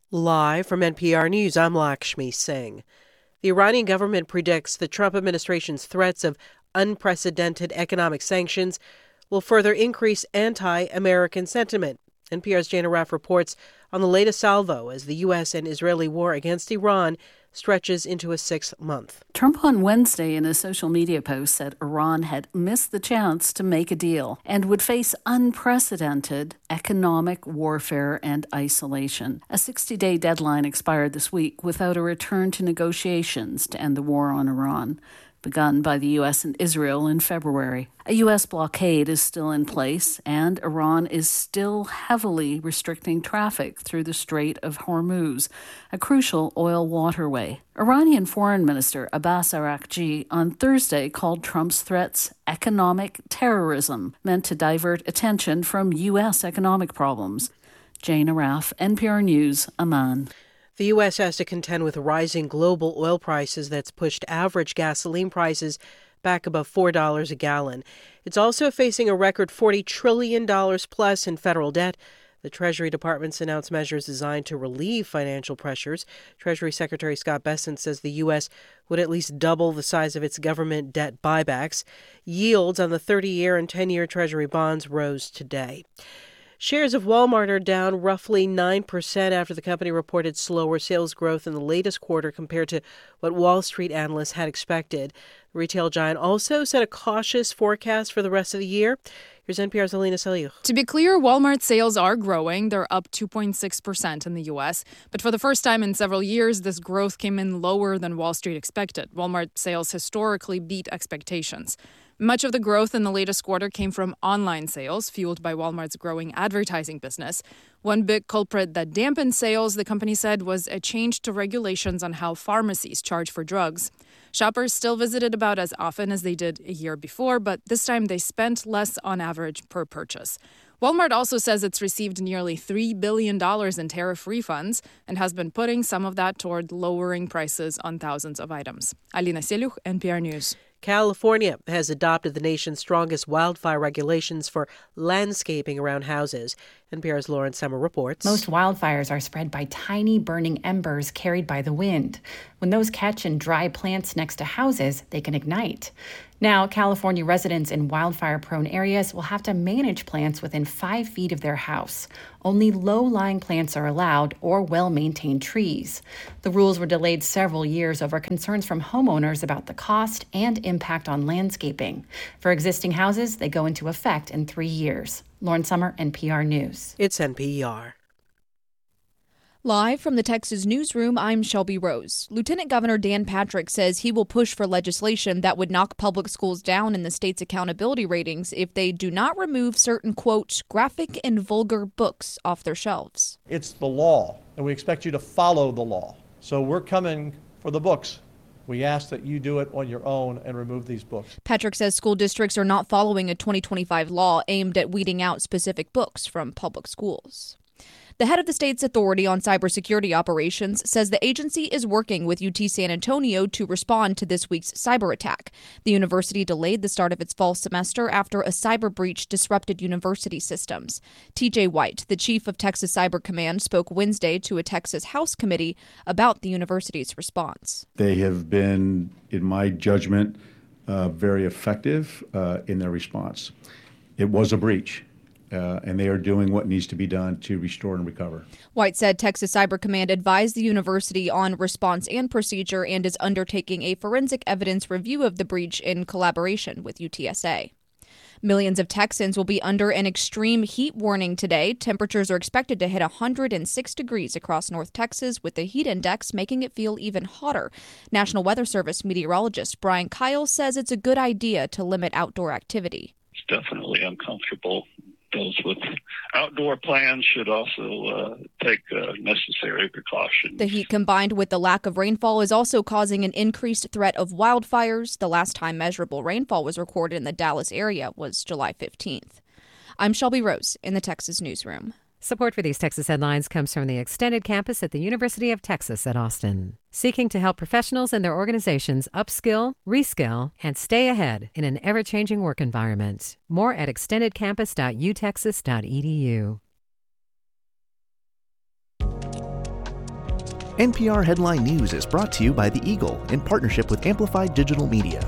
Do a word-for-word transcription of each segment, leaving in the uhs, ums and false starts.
Live from N P R News, I'm Lakshmi Singh. The Iranian government predicts the Trump administration's threats of unprecedented economic sanctions will further increase anti-American sentiment. N P R's Jana Raff reports on the latest salvo as the U S and Israeli war against Iran stretches into a sixth month. Trump on Wednesday in a social media post said Iran had missed the chance to make a deal and would face unprecedented economic warfare and isolation. A sixty-day deadline expired this week without a return to negotiations to end the war on Iran, begun by the U S and Israel in February. A U S blockade is still in place, and Iran is still heavily restricting traffic through the Strait of Hormuz, a crucial oil waterway. Iranian Foreign Minister Abbas Araghchi on Thursday called Trump's threats economic terrorism, meant to divert attention from U S economic problems. Jana Raff, N P R News, Amman. The U S has to contend with rising global oil prices that's pushed average gasoline prices back above four dollars a gallon. It's also facing a record forty trillion dollars plus in federal debt. The Treasury Department's announced measures designed to relieve financial pressures. Treasury Secretary Scott Bessent says the U S would at least double the size of its government debt buybacks. Yields on the thirty-year and ten-year Treasury bonds rose today. Shares of Walmart are down roughly nine percent after the company reported slower sales growth in the latest quarter compared to what Wall Street analysts had expected. The retail giant also set a cautious forecast for the rest of the year. Here's N P R's Alina Saliu. To be clear, Walmart sales are growing. They're up two point six percent in the U S. But for the first time in several years, this growth came in lower than Wall Street expected. Walmart sales historically beat expectations. Much of the growth in the latest quarter came from online sales, fueled by Walmart's growing advertising business. One big culprit that dampened sales, the company said, was a change to regulations on how pharmacies charge for drugs. Shoppers still visited about as often as they did a year before, but this time they spent less on average per purchase. Walmart also says it's received nearly three billion dollars in tariff refunds and has been putting some of that toward lowering prices on thousands of items. Alina Seliuk, N P R News. California has adopted the nation's strongest wildfire regulations for landscaping around houses. N P R's Lauren Summer reports. Most wildfires are spread by tiny burning embers carried by the wind. When those catch in dry plants next to houses, they can ignite. Now, California residents in wildfire-prone areas will have to manage plants within five feet of their house. Only low-lying plants are allowed, or well-maintained trees. The rules were delayed several years over concerns from homeowners about the cost and impact on landscaping. For existing houses, they go into effect in three years. Lauren Summer, N P R News. It's N P R. Live from the Texas newsroom, I'm Shelby Rose. Lieutenant Governor Dan Patrick says he will push for legislation that would knock public schools down in the state's accountability ratings if they do not remove certain, quote, graphic and vulgar books off their shelves. It's the law, and we expect you to follow the law. So we're coming for the books. We ask that you do it on your own and remove these books. Patrick says school districts are not following a twenty twenty-five law aimed at weeding out specific books from public schools. The head of the state's Authority on Cybersecurity Operations says the agency is working with U T San Antonio to respond to this week's cyber attack. The university delayed the start of its fall semester after a cyber breach disrupted university systems. T J White, the chief of Texas Cyber Command, spoke Wednesday to a Texas House committee about the university's response. They have been, in my judgment, uh, very effective uh, in their response. It was a breach. Uh, and they are doing what needs to be done to restore and recover. White said Texas Cyber Command advised the university on response and procedure and is undertaking a forensic evidence review of the breach in collaboration with U T S A. Millions of Texans will be under an extreme heat warning today. Temperatures are expected to hit one hundred six degrees across North Texas, with the heat index making it feel even hotter. National Weather Service meteorologist Brian Kyle says it's a good idea to limit outdoor activity. It's definitely uncomfortable. Those with outdoor plans should also uh, take uh, necessary precautions. The heat combined with the lack of rainfall is also causing an increased threat of wildfires. The last time measurable rainfall was recorded in the Dallas area was July fifteenth. I'm Shelby Rose in the Texas Newsroom. Support for these Texas headlines comes from the extended campus at the University of Texas at Austin, seeking to help professionals and their organizations upskill, reskill, and stay ahead in an ever-changing work environment. More at extended campus dot u texas dot e d u. N P R Headline News is brought to you by The Eagle in partnership with Amplified Digital Media.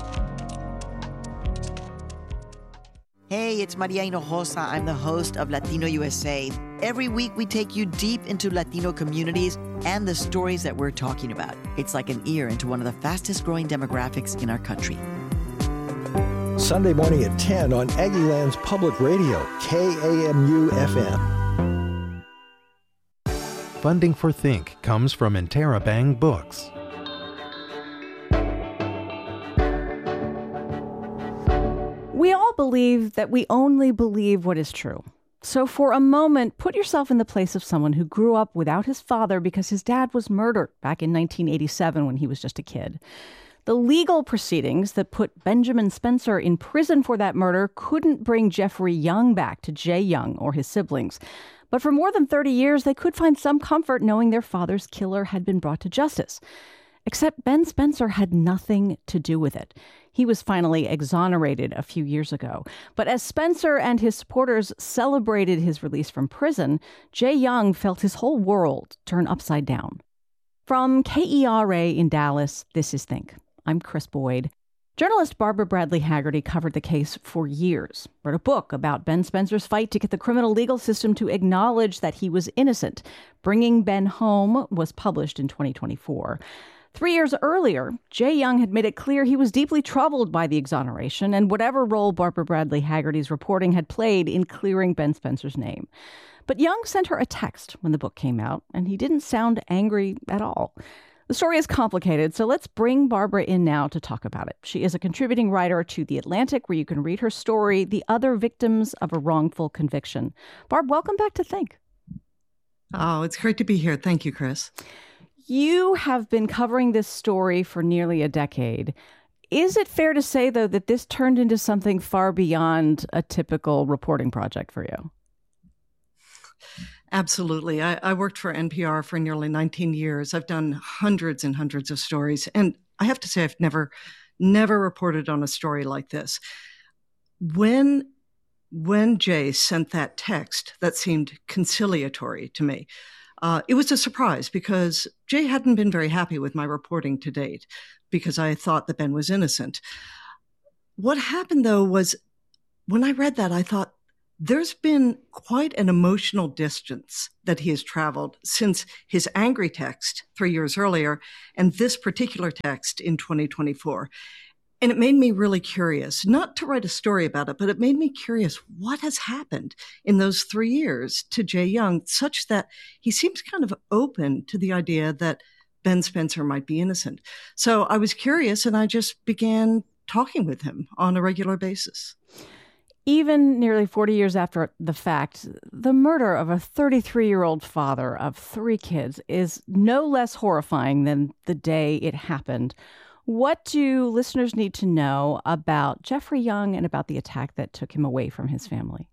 Hey, it's Maria Hinojosa. I'm the host of Latino U S A. Every week, we take you deep into Latino communities and the stories that we're talking about. It's like an ear into one of the fastest growing demographics in our country. Sunday morning at ten on Aggieland's Public Radio, K A M U F M. Funding for Think comes from Interabang Books. We all believe that we only believe what is true. So for a moment, put yourself in the place of someone who grew up without his father because his dad was murdered back in nineteen eighty-seven when he was just a kid. The legal proceedings that put Benjamin Spencer in prison for that murder couldn't bring Jeffrey Young back to Jay Young or his siblings. But for more than thirty years, they could find some comfort knowing their father's killer had been brought to justice. Except Ben Spencer had nothing to do with it. He was finally exonerated a few years ago. But as Spencer and his supporters celebrated his release from prison, Jay Young felt his whole world turn upside down. From K E R A in Dallas, this is Think. I'm Chris Boyd. Journalist Barbara Bradley Haggerty covered the case for years, wrote a book about Ben Spencer's fight to get the criminal legal system to acknowledge that he was innocent. Bringing Ben Home was published in twenty twenty-four. Three years earlier, Jay Young had made it clear he was deeply troubled by the exoneration and whatever role Barbara Bradley Haggerty's reporting had played in clearing Ben Spencer's name. But Young sent her a text when the book came out, and he didn't sound angry at all. The story is complicated, so let's bring Barbara in now to talk about it. She is a contributing writer to The Atlantic, where you can read her story, The Other Victims of a Wrongful Conviction. Barb, welcome back to Think. Oh, it's great to be here. Thank you, Chris. You have been covering this story for nearly a decade. Is it fair to say, though, that this turned into something far beyond a typical reporting project for you? Absolutely. I, I worked for N P R for nearly nineteen years. I've done hundreds and hundreds of stories. And I have to say, I've never, never reported on a story like this. When, when Jay sent that text that seemed conciliatory to me, Uh, it was a surprise because Jay hadn't been very happy with my reporting to date because I thought that Ben was innocent. What happened, though, was when I read that, I thought there's been quite an emotional distance that he has traveled since his angry text three years earlier and this particular text in twenty twenty-four. And it made me really curious, not to write a story about it, but it made me curious what has happened in those three years to Jay Young, such that he seems kind of open to the idea that Ben Spencer might be innocent. So I was curious, and I just began talking with him on a regular basis. Even nearly forty years after the fact, the murder of a thirty-three-year-old father of three kids is no less horrifying than the day it happened. What do listeners need to know about Jeffrey Young and about the attack that took him away from his family?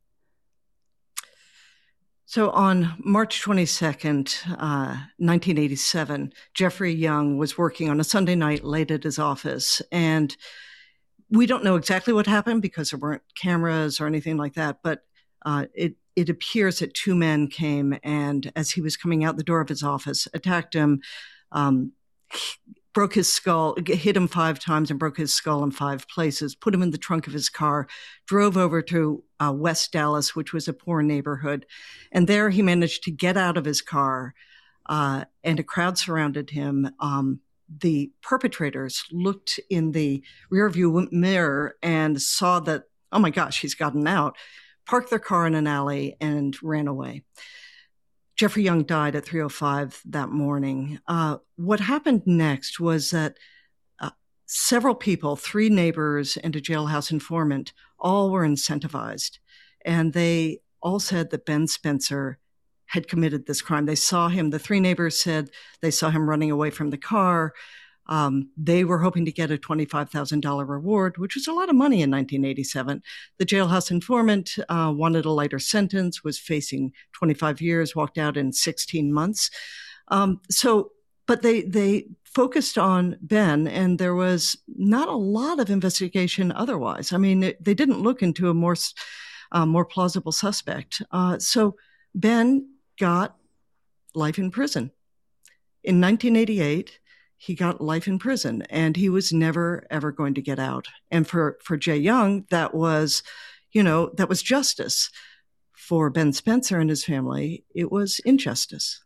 So on March twenty-second, uh, nineteen eighty-seven, Jeffrey Young was working on a Sunday night late at his office. And we don't know exactly what happened because there weren't cameras or anything like that. But uh, it, it appears that two men came and as he was coming out the door of his office, attacked him, um, broke his skull, hit him five times and broke his skull in five places, put him in the trunk of his car, drove over to uh, West Dallas, which was a poor neighborhood. And there he managed to get out of his car, uh, and a crowd surrounded him. Um, the perpetrators looked in the rearview mirror and saw that, oh my gosh, he's gotten out, parked their car in an alley and ran away. Jeffrey Young died at three oh five that morning. Uh, what happened next was that uh, several people, three neighbors and a jailhouse informant, all were incentivized. And they all said that Ben Spencer had committed this crime. They saw him, the three neighbors said they saw him running away from the car. Um, they were hoping to get a twenty-five thousand dollars reward, which was a lot of money in nineteen eighty-seven. The jailhouse informant uh, wanted a lighter sentence, was facing twenty-five years, walked out in sixteen months. Um, so, but they, they focused on Ben, and there was not a lot of investigation otherwise. I mean, it, they didn't look into a more, uh, more plausible suspect. Uh, so Ben got life in prison. in nineteen eighty-eight, he got life in prison, and he was never, ever going to get out. And for, for Jay Young, that was, you know, that was justice. For Ben Spencer and his family, it was injustice.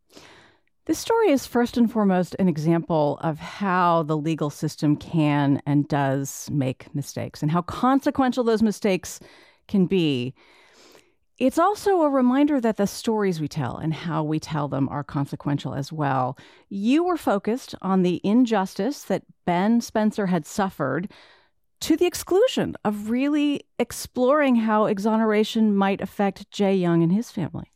This story is first and foremost an example of how the legal system can and does make mistakes and how consequential those mistakes can be. It's also a reminder that the stories we tell and how we tell them are consequential as well. You were focused on the injustice that Ben Spencer had suffered to the exclusion of really exploring how exoneration might affect Jay Young and his family.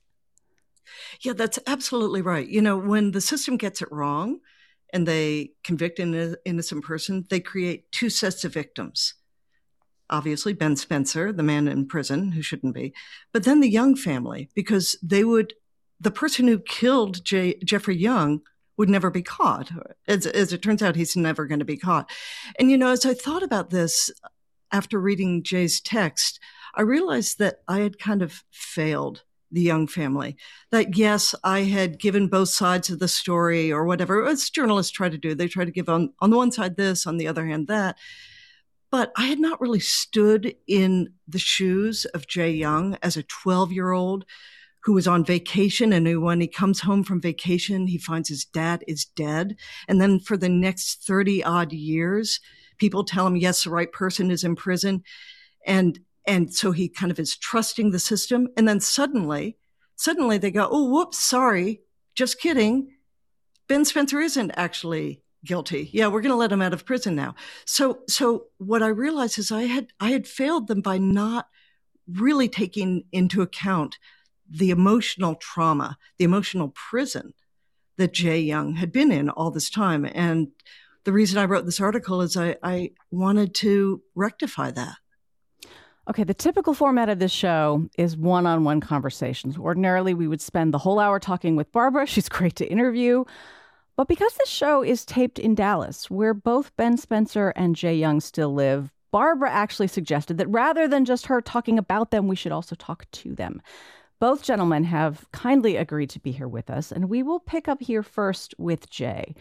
Yeah, that's absolutely right. You know, when the system gets it wrong and they convict an innocent person, they create two sets of victims. Obviously, Ben Spencer, the man in prison who shouldn't be, but then the Young family, because they would, the person who killed Jay, Jeffrey Young would never be caught. As, as it turns out, he's never going to be caught. And, you know, as I thought about this after reading Jay's text, I realized that I had kind of failed the Young family. That, yes, I had given both sides of the story or whatever, as journalists try to do. They try to give on, on the one side this, on the other hand that. But I had not really stood in the shoes of Jay Young as a twelve-year-old who was on vacation, and who, when he comes home from vacation, he finds his dad is dead. And then for the next thirty odd years, people tell him, yes, the right person is in prison. And, and so he kind of is trusting the system. And then suddenly, suddenly they go, oh, whoops, sorry, just kidding. Ben Spencer isn't actually guilty. Yeah, we're going to let him out of prison now. So, so what I realized is I had, I had failed them by not really taking into account the emotional trauma, the emotional prison that Jay Young had been in all this time. And the reason I wrote this article is I, I wanted to rectify that. Okay, the typical format of this show is one-on-one conversations. Ordinarily, we would spend the whole hour talking with Barbara. She's great to interview. But because this show is taped in Dallas, where both Ben Spencer and Jay Young still live, Barbara actually suggested that rather than just her talking about them, we should also talk to them. Both gentlemen have kindly agreed to be here with us, and we will pick up here first with Jay.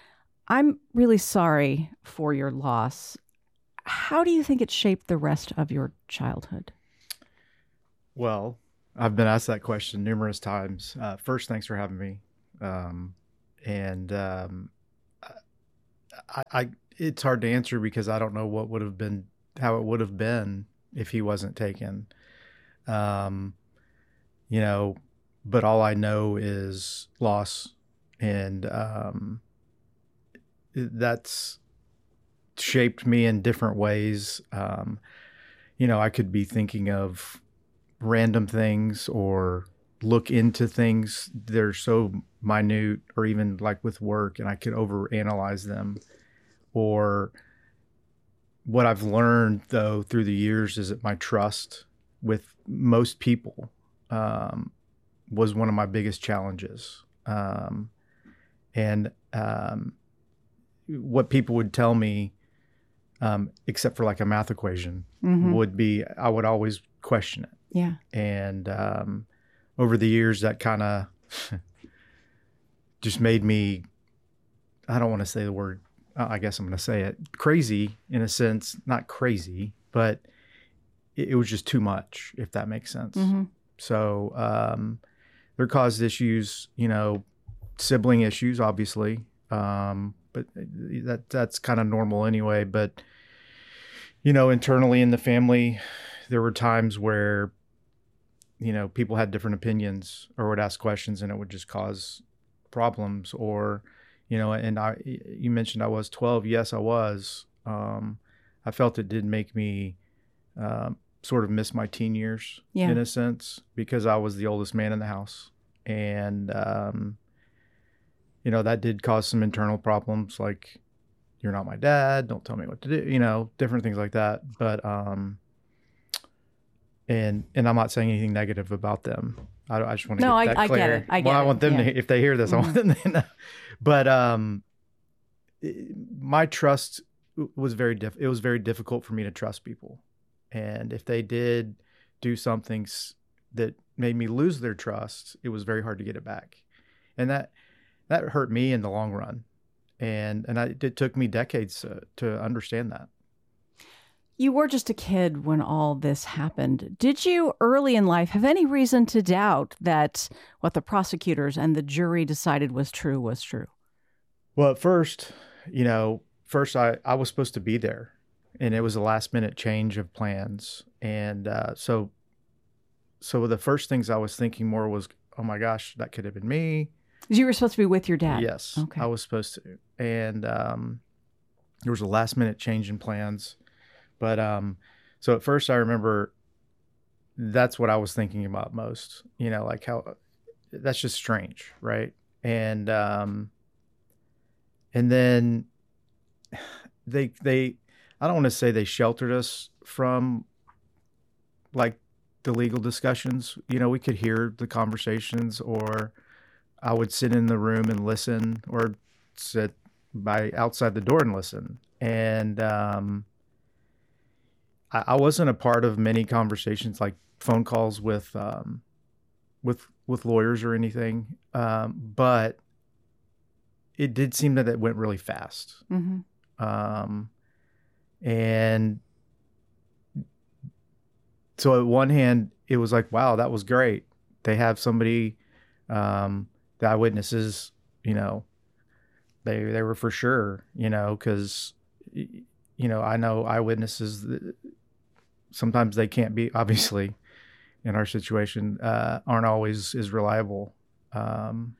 I'm really sorry for your loss. How do you think it shaped the rest of your childhood? Well, I've been asked that question numerous times. Uh, first, thanks for having me. Um, and um, I, I, it's hard to answer because I don't know what would have been, how it would have been if he wasn't taken. Um, you know, but all I know is loss, and um, that's shaped me in different ways. Um, you know, I could be thinking of random things or look into things that are so minute, or even like with work, and I could overanalyze them. Or what I've learned though through the years is that my trust with most people um, was one of my biggest challenges. Um, and um, what people would tell me, um, except for like a math equation, mm-hmm. would be, I would always question it. Yeah. And um, over the years, that kind of just made me, I don't want to say the word, I guess I'm going to say it, crazy in a sense, not crazy, but it, it was just too much, if that makes sense. Mm-hmm. So um, there caused issues, you know, sibling issues, obviously. Um, but that that's kind of normal anyway. But, you know, internally in the family, there were times where, you know, people had different opinions or would ask questions, and it would just cause problems. Or, you know, and I, you mentioned I was twelve. Yes, I was. Um, I felt it did make me um, sort of miss my teen years yeah. in a sense, because I was the oldest man in the house. And, um, you know, that did cause some internal problems, like, you're not my dad, don't tell me what to do, you know, different things like that. But, um, and, and I'm not saying anything negative about them. I, I just want to no, get that I, clear. I get it. I get well, it. I want them yeah. to, if they hear this, mm-hmm. I want them to know. But, um, my trust was very diff- it was very difficult for me to trust people. And if they did do something that made me lose their trust, it was very hard to get it back. And that, that hurt me in the long run. And, and I, it took me decades uh, to understand that. You were just a kid when all this happened. Did you, early in life, have any reason to doubt that what the prosecutors and the jury decided was true was true? Well, at first, you know, first I, I was supposed to be there, and it was a last minute change of plans. And uh, so, so the first things I was thinking more was, oh my gosh, that could have been me. You were supposed to be with your dad? Yes, okay. I was supposed to. And um, there was a last minute change in plans. But um, so at first I remember that's what I was thinking about most, you know, like how that's just strange. Right. And, um, and then they, they, I don't want to say they sheltered us from like the legal discussions. You know, we could hear the conversations, or I would sit in the room and listen, or sit by outside the door and listen. And, um, I wasn't a part of many conversations, like phone calls with um, with with lawyers or anything, um, but it did seem that it went really fast. Mm-hmm. Um, and so, at one hand, it was like, "Wow, that was great." They have somebody, um, the eyewitnesses, you know, they they were for sure, you know, because you know I know eyewitnesses. That, sometimes they can't be, obviously, in our situation, uh, aren't always as reliable. Um,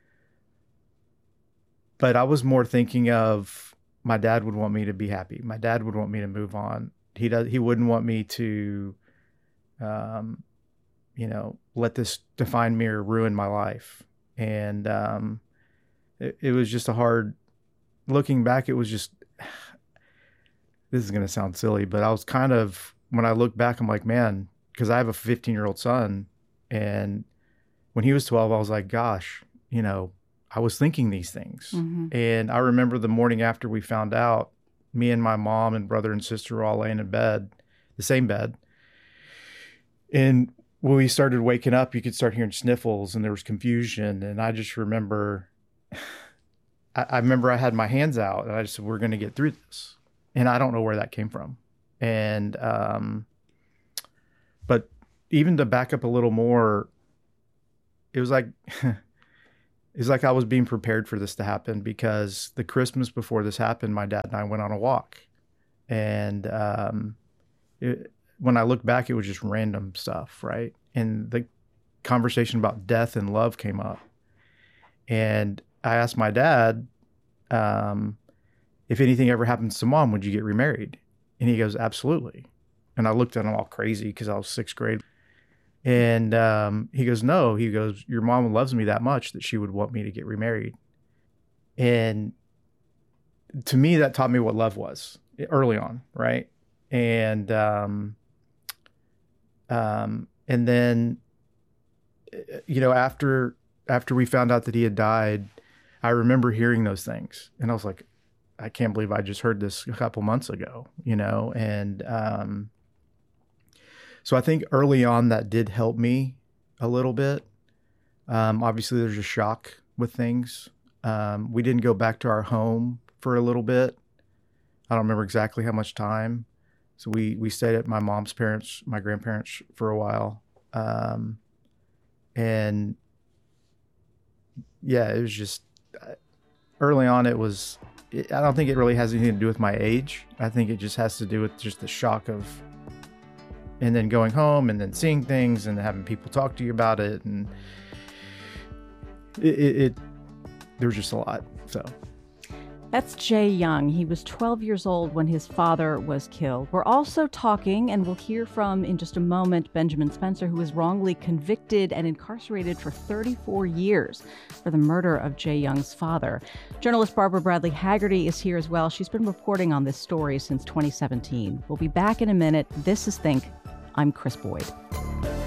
but I was more thinking of my dad would want me to be happy. My dad would want me to move on. He does. He wouldn't want me to, um, you know, let this define me or ruin my life. And um, it, it was just a hard, looking back, it was just, this is going to sound silly, but I was kind of, when I look back, I'm like, man, because I have a fifteen year old son, and when he was twelve, I was like, gosh, you know, I was thinking these things. Mm-hmm. And I remember the morning after we found out, me and my mom and brother and sister were all laying in bed, the same bed. And when we started waking up, you could start hearing sniffles, and there was confusion. And I just remember, I, I remember I had my hands out, and I just said, we're going to get through this. And I don't know where that came from. And, um, but even to back up a little more, it was like, it's like I was being prepared for this to happen, because the Christmas before this happened, my dad and I went on a walk. And, um, it, when I look back, it was just random stuff. Right. And the conversation about death and love came up, and I asked my dad, um, if anything ever happens to mom, would you get remarried? And he goes, absolutely. And I looked at him all crazy because I was sixth grade. And um, he goes, no. He goes, your mom loves me that much that she would want me to get remarried. And to me, that taught me what love was early on, right? And um, um, and then, you know, after after we found out that he had died, I remember hearing those things, and I was like, I can't believe I just heard this a couple months ago, you know? And, um, so I think early on that did help me a little bit. Um, obviously there's a shock with things. Um, we didn't go back to our home for a little bit. I don't remember exactly how much time. So we, we stayed at my mom's parents, my grandparents for a while. Um, and yeah, it was just early on, it was, I don't think it really has anything to do with my age. I think it just has to do with just the shock of, and then going home and then seeing things and having people talk to you about it. And it, it, it there was just a lot. So That's Jay Young. He was twelve years old when his father was killed. We're also talking, and we'll hear from in just a moment, Benjamin Spencer, who was wrongly convicted and incarcerated for thirty-four years for the murder of Jay Young's father. Journalist Barbara Bradley Haggerty is here as well. She's been reporting on this story since twenty seventeen. We'll be back in a minute. This is Think. I'm Chris Boyd.